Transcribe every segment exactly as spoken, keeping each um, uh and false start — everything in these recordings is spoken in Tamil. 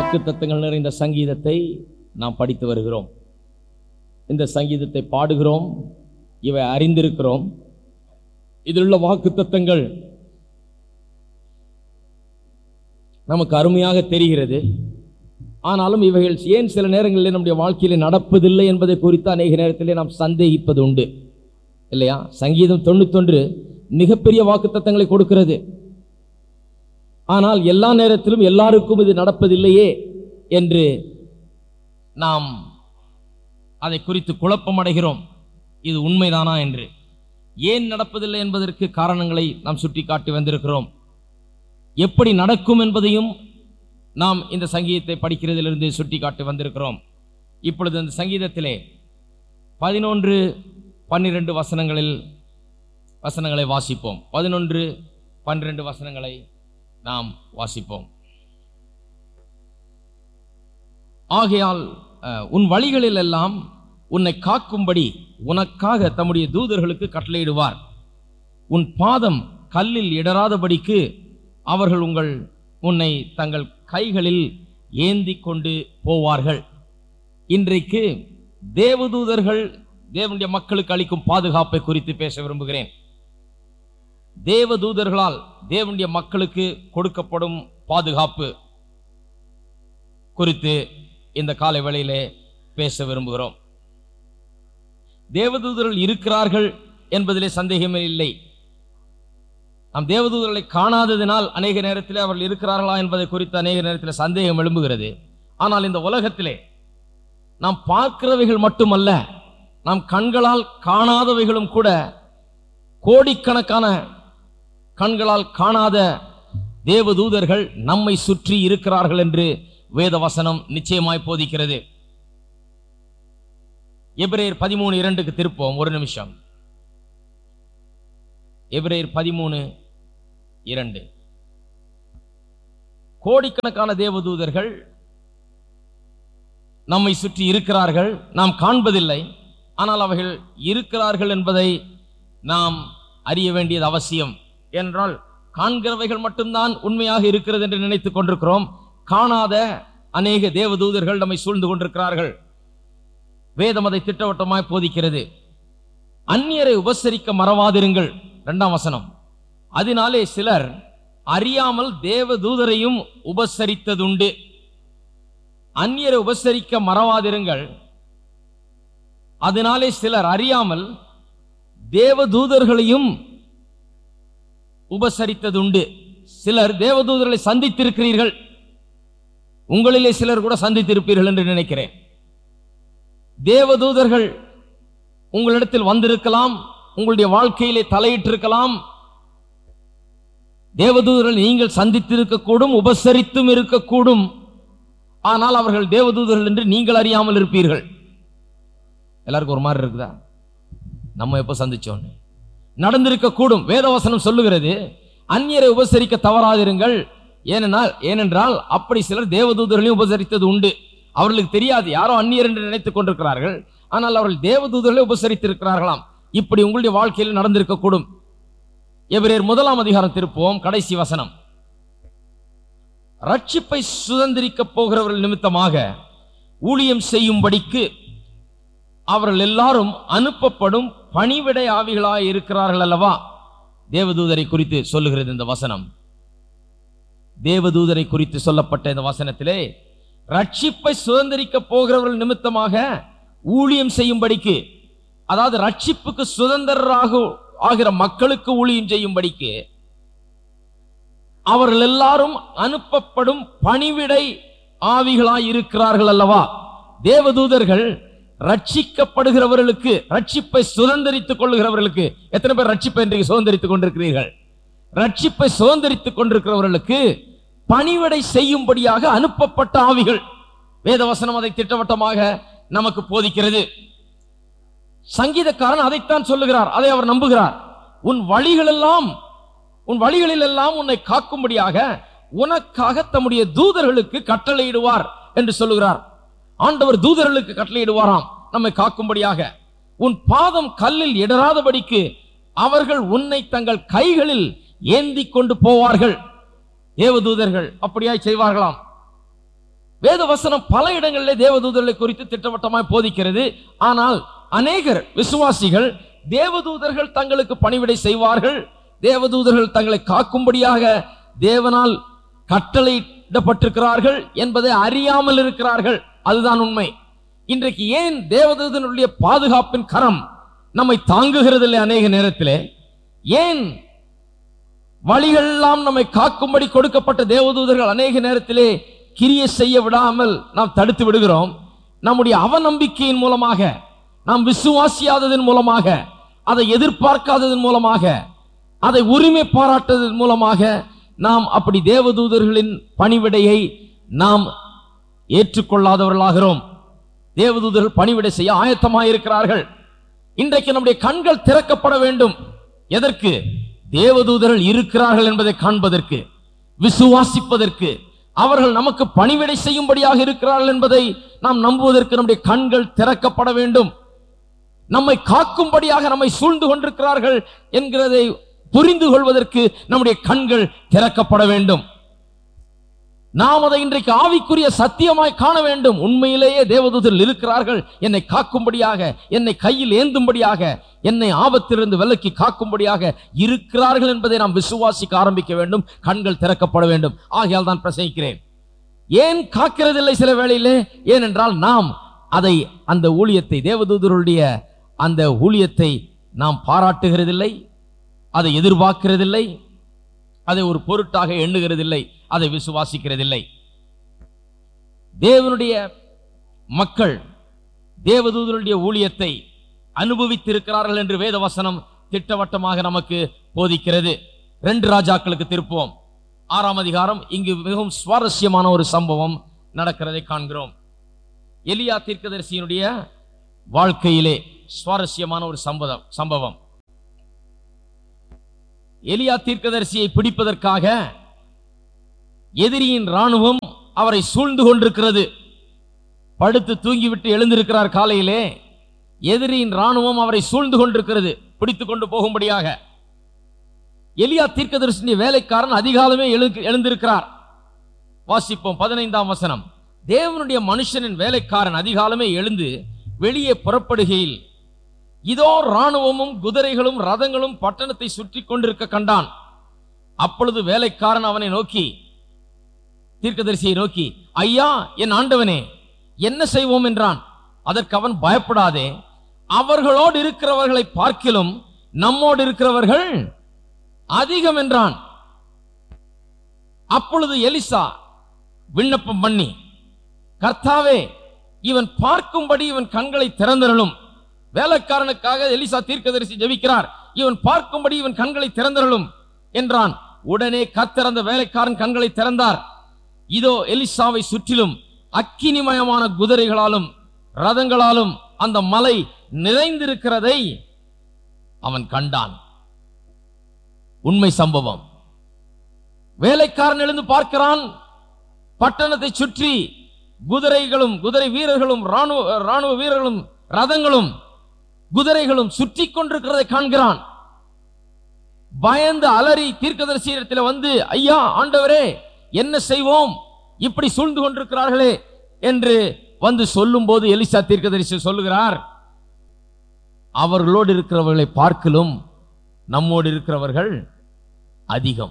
வாக்குத்தத்தங்கள் நிறைந்த சங்கீதத்தை நாம் படித்து வருகிறோம். இந்த சங்கீதத்தை பாடுகிறோம், இவை அறிந்திருக்கிறோம். இதில் உள்ள வாக்குத்தத்தங்கள் நமக்கு அருமையாக தெரிகிறது. ஆனாலும் இவைகள் ஏன் சில நேரங்களில் நம்முடைய வாழ்க்கையில் நடப்பதில்லை என்பதை குறித்து அநேக நேரத்திலே நாம் சந்தேகிப்பது உண்டு, இல்லையா? சங்கீதம் தொண்ணூத்தொன்று மிகப்பெரிய வாக்குத்தத்தங்களை கொடுக்கிறது. ஆனால் எல்லா நேரத்திலும் எல்லாருக்கும் இது நடப்பதில்லையே என்று நாம் அதை குறித்து குழப்பம் அடைகிறோம். இது உண்மைதானா என்று. ஏன் நடப்பதில்லை என்பதற்கு காரணங்களை நாம் சுட்டி காட்டி வந்திருக்கிறோம். எப்படி நடக்கும் என்பதையும் நாம் இந்த சங்கீதத்தை படிக்கிறதிலிருந்து சுட்டி காட்டி வந்திருக்கிறோம். இப்பொழுது இந்த சங்கீதத்திலே பதினொன்று பன்னிரண்டு வசனங்களில் வசனங்களை வாசிப்போம். பதினொன்று பன்னிரண்டு வசனங்களை நாம் வாசிப்போம். ஆகையால் உன் வழிகளில் எல்லாம் உன்னை காக்கும்படி உனக்காக தம்முடைய தூதர்களுக்கு கட்டளையிடுவார். உன் பாதம் கல்லில் இடராதபடிக்கு அவர்கள் உங்கள் உன்னை தங்கள் கைகளில் ஏந்தி கொண்டு போவார்கள். இன்றைக்கு தேவதூதர்கள் தேவனுடைய மக்களுக்கு அளிக்கும் பாதுகாப்பை குறித்து பேச விரும்புகிறேன். தேவதூதர்களால் தேவனுடைய மக்களுக்கு கொடுக்கப்படும் பாதுகாப்பு குறித்து இந்த காலை வேளையிலே பேச விரும்புகிறோம். தேவதூதர்கள் இருக்கிறார்கள் என்பதிலே சந்தேகமே இல்லை. நாம் தேவதூதர்களை காணாததினால் அநேக நேரத்தில் அவர்கள் இருக்கிறார்களா என்பதை குறித்து அநேக நேரத்தில் சந்தேகம் எழும்புகிறது. ஆனால் இந்த உலகத்திலே நாம் பார்க்கிறவைகள் மட்டுமல்ல, நாம் கண்களால் காணாதவைகளும் கூட, கோடிக்கணக்கான கண்களால் காணாத தேவதூதர்கள் நம்மை சுற்றி இருக்கிறார்கள் என்று வேத வசனம் நிச்சயமாய் போதிக்கிறது. எபிரேயர் பதிமூணு இரண்டுக்கு திருப்போம். ஒரு நிமிஷம். எபிரேயர் பதிமூணு இரண்டு. கோடிக்கணக்கான தேவதூதர்கள் நம்மை சுற்றி இருக்கிறார்கள். நாம் காண்பதில்லை, ஆனால் அவைகள் இருக்கிறார்கள் என்பதை நாம் அறிய வேண்டியது அவசியம். என்றால் காண்கிறவைகள் மட்டும்தான் உண்மையாக இருக்கிறது என்று நினைத்துக் கொண்டிருக்கிறோம். காணாத அநேக தேவதூதர்கள் நம்மை சூழ்ந்து கொண்டிருக்கிறார்கள். வேதம் அதை திட்டவட்டமாய் போதிக்கிறது. அந்நியரை உபசரிக்க மறவாதிருங்கள், இரண்டாம் வசனம். அதனாலே சிலர் அறியாமல் தேவதூதரையும் உபசரித்ததுண்டு. அந்நியரை உபசரிக்க மறவாதிருங்கள், அதனாலே சிலர் அறியாமல் தேவதூதர்களையும் உபசரித்ததுண்டு. சிலர் தேவதூதர்களை சந்தித்திருக்கிறீர்கள், உங்களிலே சிலர் கூட சந்தித்திருப்பீர்கள் என்று நினைக்கிறேன். தேவதூதர்கள் உங்களிடத்தில் வந்திருக்கலாம், உங்களுடைய வாழ்க்கையிலே தலையிட்டிருக்கலாம். தேவதூதர்கள் நீங்கள் சந்தித்திருக்கக்கூடும், உபசரித்தும் இருக்கக்கூடும். ஆனால் அவர்கள் தேவதூதர்கள் என்று நீங்கள் அறியாமல் இருப்பீர்கள். எல்லாருக்கும் ஒரு மாதிரி இருக்குதா? நம்ம எப்போ சந்திச்சோன்னு நடந்திருக்க கூடும். வேதவசனம் சொல்லுகிறது, அந்நியரை உபசரிக்க தவறாதிருங்கள். ஏனென்றால் ஏனென்றால் அப்படி சிலர் தேவதூதர்களையும் உபசரித்தது உண்டு. அவர்களுக்கு தெரியாது, யாரோ அந்நியர் என்று நினைத்துக் கொண்டிருக்கிறார்கள், ஆனால் அவர்கள் தேவதூதர்களை உபசரித்திருக்கிறார்களாம். இப்படி உங்களுடைய வாழ்க்கையில் நடந்திருக்க கூடும். எபிரேயர் முதலாம் அதிகாரம் திருப்போம். கடைசி வசனம். ரட்சிப்பை சுதந்திரிக்க போகிறவர்கள் நிமித்தமாக ஊழியம் செய்யும்படிக்கு அவர்கள் எல்லாரும் அனுப்பப்படும் பணிவிடை ஆவிகளாய் இருக்கிறார்கள் அல்லவா? தேவதூதரை குறித்து சொல்லுகிறது இந்த வசனம். தேவதூதரை குறித்து சொல்லப்பட்ட இந்த வசனத்திலே ரட்சிப்பை சுதந்திரிக்க போகிறவர்கள் நிமித்தமாக ஊழியம் செய்யும்படிக்கு, அதாவது ரட்சிப்புக்கு சுதந்திரராக ஆகிற மக்களுக்கு ஊழியம் செய்யும்படிக்கு அவர்கள் எல்லாரும் அனுப்பப்படும் பணிவிடை ஆவிகளாய் இருக்கிறார்கள் அல்லவா? தேவதூதர்கள் ரட்சிக்கப்படுகிறவர்களுக்கு, ரட்சிப்பை சுதந்திரித்துக் கொள்ளுகிறவர்களுக்கு, எத்தனை பேர் ரட்சிப்பை இன்றைக்கு சுதந்திரித்துக் கொண்டிருக்கிறீர்கள்? ரட்சிப்பை சுதந்திரித்துக் கொண்டிருக்கிறவர்களுக்கு பணிவிடை செய்யும்படியாக அனுப்பப்பட்ட ஆவிகள். வேதவசனம் அதை திட்டவட்டமாக நமக்கு போதிக்கிறது. சங்கீதக்காரன் அதைத்தான் சொல்லுகிறார், அதை அவர் நம்புகிறார். உன் வழிகள் எல்லாம் உன் வழிகளில் எல்லாம் உன்னை காக்கும்படியாக உனக்காக தம்முடைய தூதர்களுக்கு கட்டளையிடுவார் என்று சொல்லுகிறார். ஆண்டவர் தூதர்களுக்கு கட்டளையிடுவாராம் நம்மை காக்கும்படியாக. உன் பாதம் கல்லில் இடராதபடிக்கு அவர்கள் உன்னை தங்கள் கைகளில் ஏந்தி கொண்டு போவார்கள். தேவதூதர்கள் அப்படியாய் செய்வார்களாம். வேத வசனம் பல இடங்களிலே தேவதூதர்களை குறித்து திட்டவட்டமாய் போதிக்கிறது. ஆனால் அநேகர் விசுவாசிகள் தேவதூதர்கள் தங்களுக்கு பணிவிடை செய்வார்கள், தேவதூதர்கள் தங்களை காக்கும்படியாக தேவனால் கட்டளையிடப்பட்டிருக்கிறார்கள் என்பதை அறியாமல் இருக்கிறார்கள். அதுதான் உண்மை. இன்றைக்கு ஏன் தேவதூதனுடைய பாதுகாப்பின் கரம் நம்மை தாங்குகிறது இல்லை? அநேக நேரத்திலே ஏன் வழிகளெல்லாம் நம்மை காக்கும்படி கொடுக்கப்பட்ட தேவதூதர்கள் அநேக நேரத்திலே கிரியை செய்ய விடாமல் நாம் தடுத்து விடுகிறோம்? நம்முடைய அவநம்பிக்கையின் மூலமாக, நாம் விசுவாசியாததன் மூலமாக, அதை எதிர்பார்க்காததன் மூலமாக, அதை உரிமை பாராட்டதன் மூலமாக நாம் அப்படி தேவதூதர்களின் பணிவிடையை நாம் ஏற்றுக்கொள்ளாதவர்களாகிறோம். தேவதூதர்கள் பணிவிடை செய்ய ஆயத்தமாக இருக்கிறார்கள். இன்றைக்கு நம்முடைய கண்கள் திறக்கப்பட வேண்டும். எதற்கு? தேவதூதர்கள் இருக்கிறார்கள் என்பதை காண்பதற்கு, விசுவாசிப்பதற்கு, அவர்கள் நமக்கு பணிவிடை செய்யும்படியாக இருக்கிறார்கள் என்பதை நாம் நம்புவதற்கு நம்முடைய கண்கள் திறக்கப்பட வேண்டும். நம்மை காக்கும்படியாக நம்மை சூழ்ந்து கொண்டிருக்கிறார்கள் என்கிறதை புரிந்து கொள்வதற்கு நம்முடைய கண்கள் திறக்கப்பட வேண்டும். நாம் அதை இன்றைக்கு ஆவிக்குரிய சத்தியமாய் காண வேண்டும். உண்மையிலேயே தேவதூதர்கள் இருக்கிறார்கள், என்னை காக்கும்படியாக, என்னை கையில் ஏந்தும்படியாக, என்னை ஆபத்திலிருந்து விலக்கி காக்கும்படியாக இருக்கிறார்கள் என்பதை நாம் விசுவாசிக்க ஆரம்பிக்க வேண்டும். கண்கள் திறக்கப்பட வேண்டும். ஆகையால் தான் பிரசங்கிக்கிறேன். ஏன் காக்கிறதில்லை சில வேளையிலே? ஏனென்றால் நாம் அதை, அந்த ஊழியத்தை, தேவதூதருடைய அந்த ஊழியத்தை நாம் பாராட்டுகிறதில்லை, அதை எதிர்பார்க்கிறதில்லை, அதை ஒரு பொருட்டாக எண்ணுகிறதில்லை, அதை விசுவாசிக்கிறதில்லை. தேவனுடைய மக்கள் தேவதூதருடைய ஊழியத்தை அனுபவித்திருக்கிறார்கள் என்று வேத வசனம் திட்டவட்டமாக நமக்கு போதிக்கிறது. ரெண்டு ராஜாக்களுக்கு திருப்போம், ஆறாம் அதிகாரம். இங்கு மிகவும் சுவாரஸ்யமான ஒரு சம்பவம் நடக்கிறதை காண்கிறோம். எலியா தீர்க்கதரிசியினுடைய வாழ்க்கையிலே சுவாரஸ்யமான ஒரு சம்பவம் சம்பவம் எலியா தீர்க்கதரிசியை பிடிப்பதற்காக எதிரியின் ராணுவம் அவரை சூழ்ந்து கொண்டிருக்கிறது. படுத்து தூங்கிவிட்டு எழுந்திருக்கிறார் காலையிலே. எதிரியின் ராணுவம் அவரை சூழ்ந்து கொண்டிருக்கிறது, பிடித்துக் கொண்டு போகும்படியாக. எலியா தீர்க்கதரிசியின் வேலைக்காரன் அதிகாலமே எழுந்திருக்கிறார். வாசிப்போம் பதினைந்தாம் வசனம். தேவனுடைய மனுஷனின் வேலைக்காரன் அதிகாலமே எழுந்து வெளியே புறப்படுகையில் இதோ ராணுவமும் குதிரைகளும் ரதங்களும் பட்டணத்தை சுற்றி கொண்டிருக்க கண்டான். அப்பொழுது வேலைக்காரன் அவனை நோக்கி, தீர்க்கதரிசியை நோக்கி, ஐயா, என் ஆண்டவனே, என்ன செய்வோம் என்றான். அதற்கு அவன், பயப்படாதே, அவர்களோடு இருக்கிறவர்களை பார்க்கிலும் நம்மோடு இருக்கிறவர்கள் அதிகம் என்றான். அப்பொழுது எலிசா விண்ணப்பம் பண்ணி, கர்த்தாவே, இவன் பார்க்கும்படி இவன் கண்களை திறந்தருளும். வேலைக்காரனுக்காக எலிசா தீர்க்கதரிசி ஜெபிக்கிறார். இவன் பார்க்கும்படி இவன் கண்களை திறந்தருளும் என்றான். உடனே கர்த்தர் அந்த வேலைக்காரன் கண்களை திறந்தார். இதோ எலிசாவை சுற்றிலும் அக்கினிமயமான குதிரைகளாலும் ரதங்களாலும் அந்த மலை நிறைந்திருக்கிறதை அவன் கண்டான். உண்மை சம்பவம். வேலைக்காரன் எழுந்து பார்க்கிறான். பட்டணத்தை சுற்றி குதிரைகளும் குதிரை வீரர்களும் ராணுவ ராணுவ வீரர்களும் ரதங்களும் குதிரைகளும் சுற்றி கொண்டிருக்கிறதை காண்கிறான். பயந்து அலறி தீர்க்கதரிசியிடத்தில் வந்து, ஐயா, ஆண்டவரே, என்ன செய்வோம், இப்படி சூழ்ந்து கொண்டிருக்கிறார்களே என்று வந்து சொல்லும் போது எலிசா தீர்க்கதரிசி சொல்லுகிறார், அவர்களோடு இருக்கிறவர்களை பார்க்கலும் நம்மோடு இருக்கிறவர்கள் அதிகம்.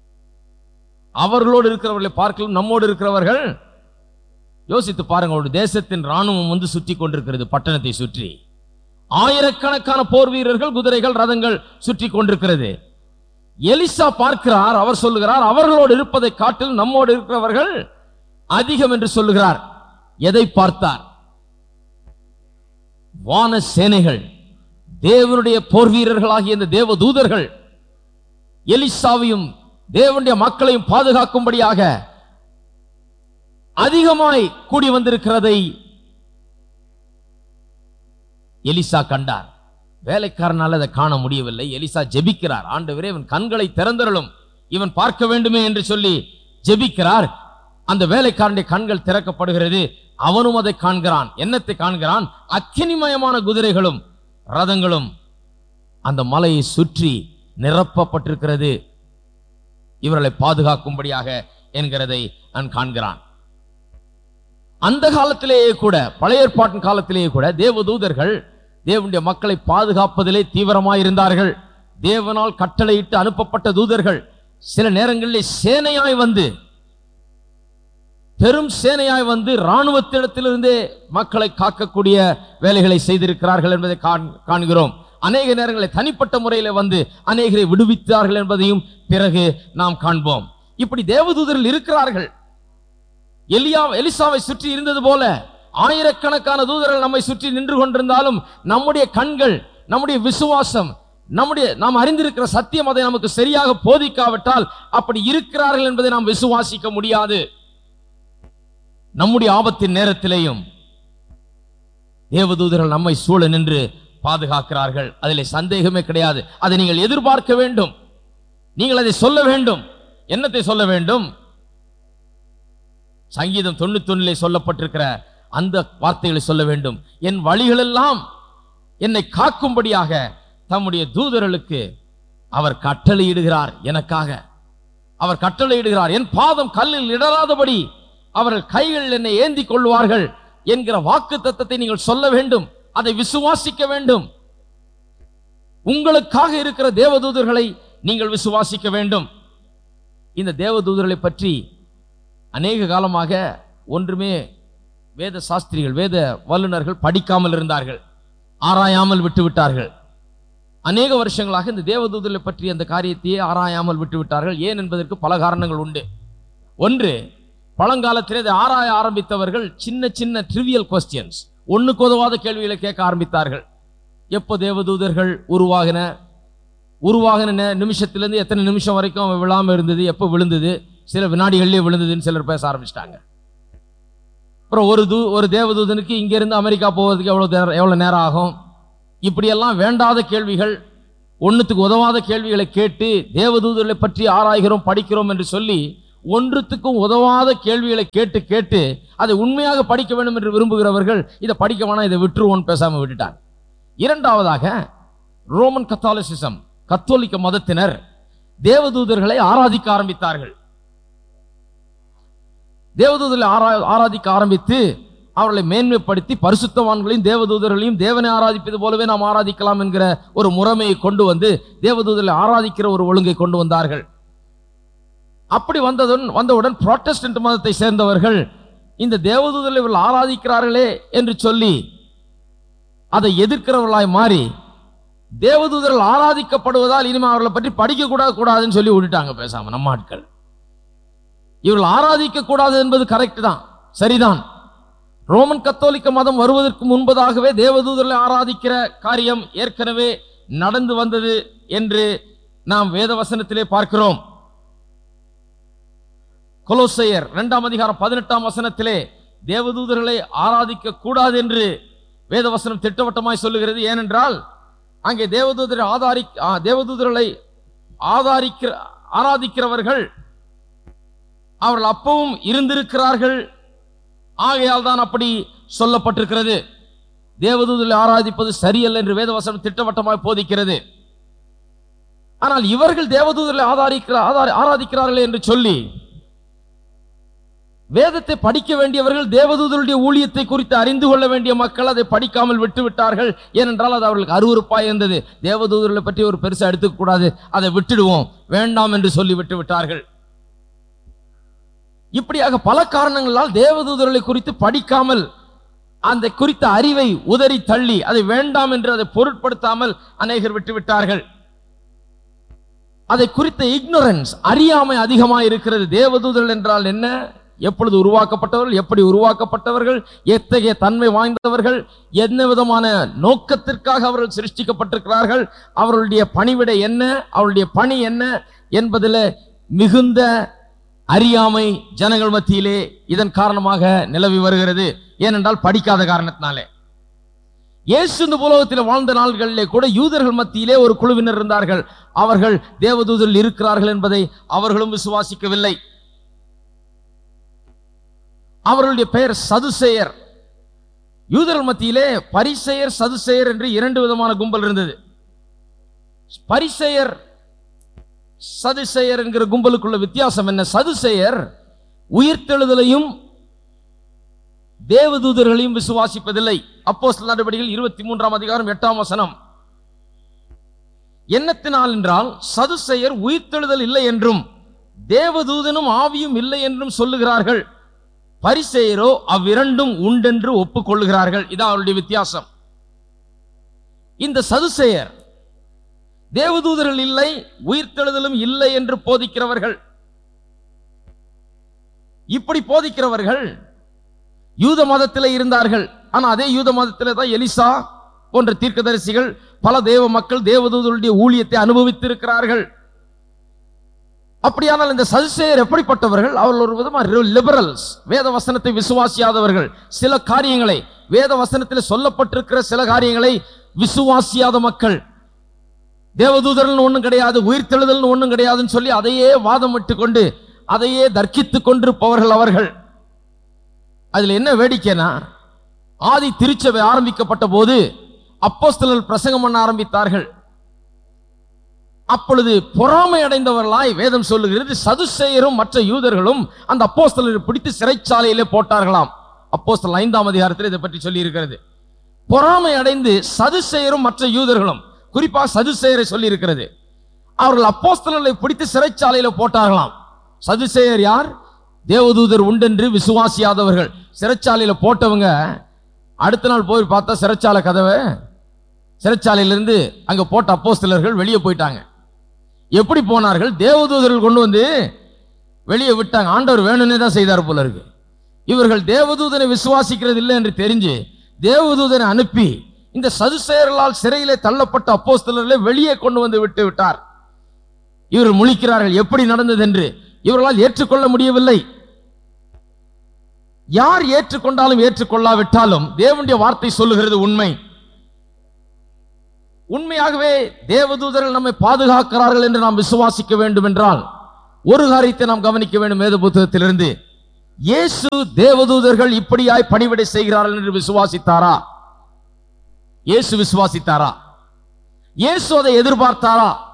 அவர்களோடு இருக்கிறவர்களை பார்க்கலும் நம்மோடு இருக்கிறவர்கள். யோசித்து பாருங்க, ஒரு தேசத்தின் ராணுவம் வந்து சுற்றி கொண்டிருக்கிறது, பட்டணத்தை சுற்றி ஆயிரக்கணக்கான போர் வீரர்கள், குதிரைகள், ரதங்கள் சுற்றி கொண்டிருக்கிறது. எலிசா பார்க்கிறார். அவர் சொல்லுகிறார், அவர்களோடு இருப்பதை காட்டிலும் நம்மோடு இருக்கிறவர்கள் அதிகம் என்று சொல்லுகிறார். எதை பார்த்தார்? வான சேனைகள், தேவனுடைய போர் வீரர்களாகிய இந்த தேவ தூதர்கள் எலிசாவையும் தேவனுடைய மக்களையும் பாதுகாக்கும்படியாக அதிகமாய் கூடி வந்திருக்கிறதை எலிசா கண்டார். வேலைக்காரனால் அதை காண முடியவில்லை. எலிசா ஜெபிக்கிறார், ஆண்டவரே, இவன் கண்களை திறந்தருளும், இவன் பார்க்க வேண்டுமே என்று சொல்லி ஜெபிக்கிறார். அந்த வேலைக்காரனுடைய கண்கள் திறக்கப்படுகிறது. அவனும் அதை காண்கிறான். என்னத்தை காண்கிறான்? அக்கினிமயமான குதிரைகளும் ரதங்களும் அந்த மலையை சுற்றி நிரப்பப்பட்டிருக்கிறது, இவர்களை பாதுகாக்கும்படியாக என்கிறதை நான் காண்கிறான். அந்த காலத்திலேயே கூட, பழைய ஏற்பாட்டின் காலத்திலேயே கூட தேவதூதர்கள் தேவனுடைய மக்களை பாதுகாப்பதிலே தீவிரமாய் இருந்தார்கள். தேவனால் கட்டளையிட்டு அனுப்பப்பட்ட தூதர்கள் சில நேரங்களில் சேனையாய் வந்து, பெரும் சேனையாய் வந்து இராணுவத்திடத்திலிருந்தே மக்களை காக்கக்கூடிய வேலைகளை செய்திருக்கிறார்கள் என்பதை காண்கிறோம். அநேக நேரங்களில் தனிப்பட்ட முறையில் வந்து அநேகரை விடுவித்தார்கள் என்பதையும் பிறகு நாம் காண்போம். இப்படி தேவதூதர்கள் இருக்கிறார்கள். எலியா எலிசாவை சுற்றி இருந்தது போல ஆயிரக்கணக்கான தூதர்கள் நம்மை சுற்றி நின்று கொண்டிருந்தாலும் நம்முடைய கண்கள், நம்முடைய விசுவாசம், நம்முடைய நாம் அறிந்திருக்கிற சத்தியம் அதை நமக்கு சரியாக போதிக்காவிட்டால் அப்படி இருக்கிறார்கள் என்பதை நாம் விசுவாசிக்க முடியாது. நம்முடைய ஆபத்தின் நேரத்திலேயும் தேவதூதர்கள் நம்மை சூழ நின்று பாதுகாக்கிறார்கள். அதில் சந்தேகமே கிடையாது. அதை நீங்கள் எதிர்பார்க்க வேண்டும். நீங்கள் அதை சொல்ல வேண்டும். என்னத்தை சொல்ல வேண்டும்? சங்கீதம் தொண்ணூத்தி ஒன்னிலே சொல்லப்பட்டிருக்கிற அந்த வார்த்தைகளை சொல்ல வேண்டும். என் வழிகளெல்லாம் என்னை காக்கும்படியாக தம்முடைய தூதர்களுக்கு அவர் கட்டளையிடுகிறார். எனக்காக அவர் கட்டளையிடுகிறார். என் பாதம் கல்லில் இடராதபடி அவர்கள் கைகள் என்னை ஏந்தி கொள்வார்கள் என்கிற வாக்கு தத்தத்தை நீங்கள் சொல்ல வேண்டும். அதை விசுவாசிக்க வேண்டும். உங்களுக்காக இருக்கிற தேவதூதர்களை நீங்கள் விசுவாசிக்க வேண்டும். இந்த தேவதூதர்களை பற்றி அநேக காலமாக ஒன்றுமே வேத சாஸ்திரிகள், வேத வல்லுநர்கள் படிக்காமல் இருந்தார்கள், ஆராயாமல் விட்டுவிட்டார்கள். அநேக வருஷங்களாக இந்த தேவதூதர்களை பற்றி அந்த காரியத்தையே ஆராயாமல் விட்டுவிட்டார்கள். ஏன் என்பதற்கு பல காரணங்கள் உண்டு. ஒன்று, பழங்காலத்திலே இதை ஆராய ஆரம்பித்தவர்கள் சின்ன சின்ன ட்ரிவியல் கொஸ்டியன்ஸ், ஒன்றுக்கு உதவாத கேள்விகளை கேட்க ஆரம்பித்தார்கள். எப்போ தேவதூதர்கள் உருவாகின, உருவாகின நிமிஷத்திலிருந்து எத்தனை நிமிஷம் வரைக்கும் அவன் விழாமல் இருந்தது, எப்போ விழுந்தது, சில வினாடிகளிலே விழுந்ததுன்னு சிலர் பேச ஆரம்பிச்சிட்டாங்க. அப்புறம் ஒரு தூ ஒரு தேவதூதனுக்கு இங்கிருந்து அமெரிக்கா போவதுக்கு எவ்வளோ எவ்வளோ நேரம் ஆகும், இப்படியெல்லாம் வேண்டாத கேள்விகள், ஒன்றுத்துக்கு உதவாத கேள்விகளை கேட்டு தேவதூதர்களை பற்றி ஆராய்கிறோம், படிக்கிறோம் என்று சொல்லி ஒன்றுத்துக்கும் உதவாத கேள்விகளை கேட்டு கேட்டு அதை உண்மையாக படிக்க வேண்டும் என்று விரும்புகிறவர்கள் இதை படிக்க வேணாம், இதை விட்டுருவோன்னு பேசாமல் விட்டுட்டாங்க. இரண்டாவதாக, ரோமன் கத்தாலிசிசம், கத்தோலிக்க மதத்தினர் தேவதூதர்களை ஆராதிக்க ஆரம்பித்தார்கள். தேவதூதர்களை ஆராதிக்க ஆரம்பித்து அவர்களை மேன்மைப்படுத்தி பரிசுத்தவான்களையும் தேவதூதர்களையும் தேவனை ஆராதிப்பது போலவே நாம் ஆராதிக்கலாம் என்கிற ஒரு முறைமையை கொண்டு வந்து தேவதூதர்களை ஆராதிக்கிற ஒரு ஒழுங்கை கொண்டு வந்தார்கள். அப்படி வந்ததுடன் வந்தவுடன் புராட்டஸ்டன்ட் மதத்தை சேர்ந்தவர்கள் இந்த தேவதூதர்களை இவர்கள் ஆராதிக்கிறார்களே என்று சொல்லி அதை எதிர்க்கிறவர்களாய் மாறி தேவதூதர்கள் ஆராதிக்கப்படுவதால் இனிமே அவர்களை பற்றி படிக்க கூட கூடாதுன்னு சொல்லி விட்டுட்டாங்க. பேசாம நம்ம ஆட்கள் இவர்கள் ஆராதிக்க கூடாது என்பது கரெக்ட் தான், சரிதான். ரோமன் கத்தோலிக்க மதம் வருவதற்கு முன்பதாகவே தேவதூதர்களை ஆராதிக்கிற காரியம் ஏற்கனவே நடந்து வந்தது என்று நாம் வேத வசனத்திலே பார்க்கிறோம். கொலோசையர் இரண்டாம் அதிகாரம் பதினெட்டாம் வசனத்திலே தேவதூதர்களை ஆராதிக்க கூடாது என்று வேத வசனம் திட்டவட்டமாய் சொல்லுகிறது. ஏனென்றால் அங்கே தேவதூதரை ஆதாரி தேவதூதர்களை ஆதாரிக்கிற ஆராதிக்கிறவர்கள் அவர்கள் அப்பவும் இருந்திருக்கிறார்கள். ஆகையால் தான் அப்படி சொல்லப்பட்டிருக்கிறது. தேவதூதர்களை ஆராதிப்பது சரியல்ல என்று வேதவசனம் திட்டவட்டமாய் போதிக்கிறது. ஆனால் இவர்கள் தேவதூதர்களை ஆதாரிக்கிற ஆராதிக்கிறார்கள் என்று சொல்லி வேதத்தை படிக்க வேண்டியவர்கள், தேவதூதருடைய ஊழியத்தை குறித்து அறிந்து கொள்ள வேண்டிய மக்கள் அதை படிக்காமல் விட்டுவிட்டார்கள். ஏனென்றால் அது அவர்களுக்கு அருவருப்பாய் இருந்தது. தேவதூதர்களை பற்றி ஒரு பெருசா எடுத்துக்க கூடாது, அதை விட்டுடுவோம், வேண்டாம் என்று சொல்லி விட்டு விட்டார்கள். இப்படியாக பல காரணங்களால் தேவதூதர்களை குறித்து படிக்காமல் அந்த குறித்த அறிவை உதறி தள்ளி அதை வேண்டாம் என்று அதை பொருட்படுத்தாமல் அநேகர் விட்டுவிட்டார்கள். அதை குறித்த இக்னோரன்ஸ், அறியாமை அதிகமாக இருக்கிறது. தேவதூதர்கள் என்றால் என்ன, எப்பொழுது உருவாக்கப்பட்டவர்கள், எப்படி உருவாக்கப்பட்டவர்கள், எத்தகைய தன்மை வாய்ந்தவர்கள், என்ன விதமான நோக்கத்திற்காக அவர்கள் சிருஷ்டிக்கப்பட்டிருக்கிறார்கள், அவர்களுடைய பணிவிடை என்ன, அவருடைய பணி என்ன என்பதில் மிகுந்த அறியாமை ஜனங்கள் மத்தியிலே இதன் காரணமாக நிலவி வருகிறது. ஏனென்றால் படிக்காத காரணத்தினாலே. இயேசு இந்த உலகத்தில் வாழ்ந்த நாள்களிலே கூட யூதர்கள் மத்தியிலே ஒரு குழுவினர் இருந்தார்கள். அவர்கள் தேவதூதர்கள் இருக்கிறார்கள் என்பதை அவர்களும் விசுவாசிக்கவில்லை. அவர்களுடைய பெயர் சதுசேயர். யூதர்கள் மத்தியிலே பரிசேயர், சதுசேயர் என்று இரண்டு விதமான கும்பல் இருந்தது. பரிசேயர் சதுசேயர் என்கிற கும்பலுக்குள்ள வித்தியாசம் என்ன? சதுசேயர் உயிர்த்தெழுதலையும் தேவதூதர்களையும் விசுவாசிப்பதில்லை. அப்போஸ்தலர் நடவடிக்கைகள் இருபத்தி மூன்றாம் அதிகாரம் எட்டாம் வசனம். என்னத்தினால் என்றால், சதுசேயர் உயிர்த்தெழுதல் இல்லை என்றும் தேவதூதனும் ஆவியும் இல்லை என்றும் சொல்லுகிறார்கள், பரிசேயரோ அவ்விரண்டும் உண்டென்று ஒப்புக்கொள்ளுகிறார்கள். இதான் அவருடைய வித்தியாசம். இந்த சதுசேயர் தேவதூதர்கள் இல்லை, உயிர்த்தெழுதலும் இல்லை என்று போதிக்கிறவர்கள். இப்படி போதிக்கிறவர்கள் யூத மதத்திலே இருந்தார்கள். ஆனா அதே யூத மதத்திலே தான் எலிசா போன்ற தீர்க்கதரிசிகள், பல தேவ மக்கள் தேவதூதருடைய ஊழியத்தை அனுபவித்திருக்கிறார்கள். அப்படியானால் இந்த சதுசேயர் எப்படிப்பட்டவர்கள்? அவர்கள் ஒரு விதமாக லிபரல்ஸ், வேத வசனத்தை விசுவாசியாதவர்கள். சில காரியங்களை, வேத வசனத்தில் சொல்லப்பட்டிருக்கிற சில காரியங்களை விசுவாசியாத மக்கள். தேவதூதர்கள் ஒன்றும் கிடையாது, உயிர்த்தெழுதல் ஒன்றும் கிடையாதுன்னு சொல்லி அதையே வாதம் விட்டு கொண்டு அதையே தர்க்கித்துக் கொண்டிருப்பவர்கள் அவர்கள். அதுல என்ன வேடிக்கைனா, ஆதி திருச்சபை ஆரம்பிக்கப்பட்ட போது அப்போஸ்தலர்கள் பிரசங்கம் பண்ண ஆரம்பித்தார்கள். அப்பொழுது பொறாமை அடைந்தவர்களாய் வேதம் சொல்லுகிறது, சதுசேயரும் மற்ற யூதர்களும் அந்த அப்போஸ்தலரை பிடித்து சிறைச்சாலையிலே போட்டார்களாம். அப்போஸ்தலர் ஐந்தாம் அதிகாரத்தில் இதை பற்றி சொல்லி இருக்கிறது. பொறாமை அடைந்து சதுசேயரும் மற்ற யூதர்களும், குறிப்பாக சதுசேயரை சொல்லி இருக்கிறது, அவர்கள் அப்போஸ்தலரை பிடித்து சிறைச்சாலையில போட்டார்களாம். சதுசேயர் யார்? தேவதூதர் உண்டென்று விசுவாசியாதவர்கள். சிறைச்சாலையில போட்டவங்க அடுத்த நாள் போய் பார்த்தா சிறைச்சாலை கதவை, சிறைச்சாலையிலிருந்து அங்க போட்ட அப்போஸ்தலர்கள் வெளியே போயிட்டாங்க. எப்படி போனார்கள்? தேவதூதர்கள் கொண்டு வந்து வெளியே விட்டாங்க. ஆண்டவர் வேணும்னே தான் செய்தார் போல இருக்கு. இவர்கள் தேவதூதனை விசுவாசிக்கிறது இல்லை என்று தெரிஞ்சு தேவதூதனை அனுப்பி இந்த சதுசேயர்களால் சிறையிலே தள்ளப்பட்ட அப்போஸ்தலர்களை வெளியே கொண்டு வந்து விட்டு விட்டார். இவர்கள் முழிக்கிறார்கள், எப்படி நடந்தது என்று. இவர்களால் ஏற்றுக்கொள்ள முடியவில்லை. யார் ஏற்றுக்கொண்டாலும் ஏற்றுக்கொள்ளாவிட்டாலும் தேவனுடைய வார்த்தை சொல்லுகிறது உண்மை. உண்மையாகவே தேவதூதர்கள் நம்மை பாதுகாக்கிறார்கள் என்று நாம் விசுவாசிக்க வேண்டும் என்றால் ஒரு காரியத்தை நாம் கவனிக்க வேண்டும். வேத புத்தகத்திலிருந்து இயேசு தேவதூதர்கள் இப்படியாய் பணிவிடை செய்கிறார்கள் என்று விசுவாசித்தாரா? இயேசு விசுவாசித்தாரா? இயேசு அதை எதிர்பார்த்தாரா?